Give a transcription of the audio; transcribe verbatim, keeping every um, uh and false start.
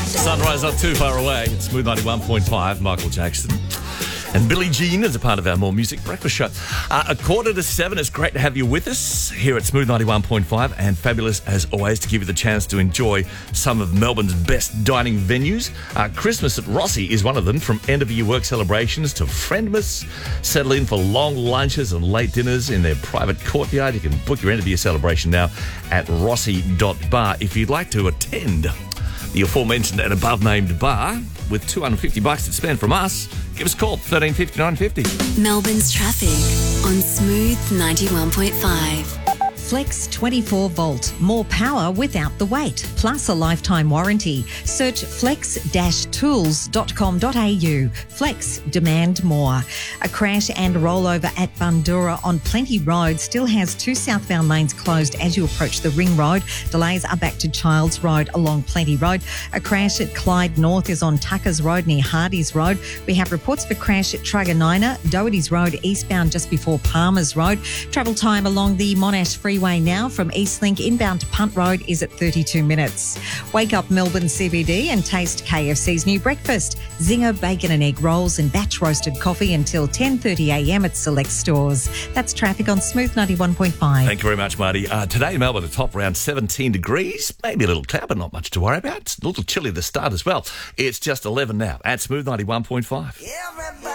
Sunrise not too far away. It's Smooth ninety-one point five, Michael Jackson. And Billie Jean is a part of our More Music Breakfast Show. Uh, a quarter to seven, it's great to have you with us here at Smooth ninety-one point five, and fabulous as always to give you the chance to enjoy some of Melbourne's best dining venues. Uh, Christmas at Rossi is one of them, from end-of-year work celebrations to Friendmas. Settle in for long lunches and late dinners in their private courtyard. You can book your end-of-year celebration now at rossi dot bar. If you'd like to attend the aforementioned and above-named bar with two hundred fifty bucks to spend from us, give us a call, thirteen fifty, nine fifty. Melbourne's traffic on Smooth ninety-one point five. Flex twenty-four volt, more power without the weight, plus a lifetime warranty. Search flex dash tools dot com dot a u. Flex, demand more. A crash and rollover at Bundoora on Plenty Road still has two southbound lanes closed as you approach the Ring Road. Delays are back to Childs Road along Plenty Road. A crash at Clyde North is on Tuckers Road near Hardy's Road. We have reports of a crash at Truganina, Doherty's Road eastbound just before Palmer's Road. Travel time along the Monash Freeway now from Eastlink inbound to Punt Road is at thirty-two minutes. Wake up Melbourne C B D and taste K F C's new breakfast. Zinger bacon and egg rolls and batch roasted coffee until ten thirty a m at select stores. That's traffic on Smooth ninety-one point five. Thank you very much, Marty. Uh, today in Melbourne, the top around seventeen degrees. Maybe a little cloud, but not much to worry about. It's a little chilly at the start as well. It's just eleven now at Smooth ninety-one point five. Everybody.